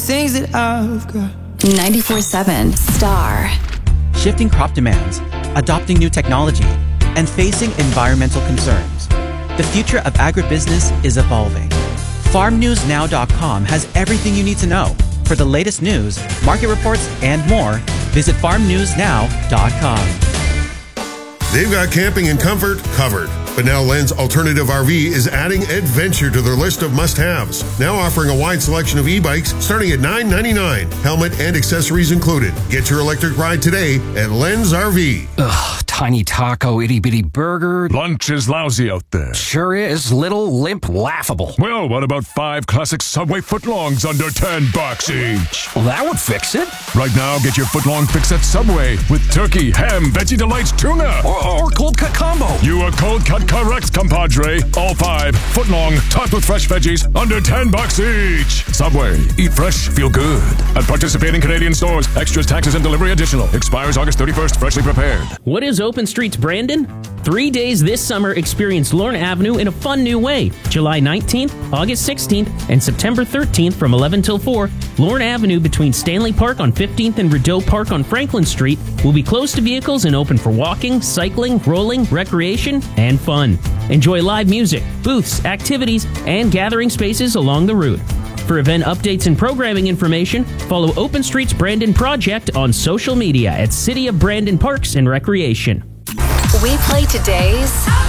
Things that I've got. 94.7 Star. Shifting crop demands, adopting new technology, and facing environmental concerns. The future of agribusiness is evolving. FarmNewsNow.com has everything you need to know. For the latest news, market reports, and more, visit FarmNewsNow.com. They've got camping and comfort covered. But now Len's Alternative RV is adding adventure to their list of must-haves. Now offering a wide selection of e-bikes starting at $9.99. Helmet and accessories included. Get your electric ride today at Len's RV. Ugh, tiny taco, itty-bitty burger. Lunch is lousy out there. Sure is. Little, limp, laughable. Well, what about 5 classic Subway footlongs under $10 each? Well, that would fix it. Right now, get your footlong fix at Subway with turkey, ham, Veggie Delights, tuna. Or cold cut combo. You are cold cut correct, compadre. All 5 footlong, topped with fresh veggies, under $10 each. Subway. Eat fresh, feel good. At participating Canadian stores. Extras, taxes, and delivery additional. Expires August 31st. Freshly prepared. What is Open Streets Brandon? 3 days this summer, experience Lorne Avenue in a fun new way. July 19th, August 16th, and September 13th from 11 till 4, Lorne Avenue between Stanley Park on 15th and Rideau Park on Franklin Street will be closed to vehicles and open for walking, cycling, rolling, recreation, and fun. Enjoy live music, booths, activities, and gathering spaces along the route. For event updates and programming information, follow Open Streets Brandon Project on social media at City of Brandon Parks and Recreation. We play today's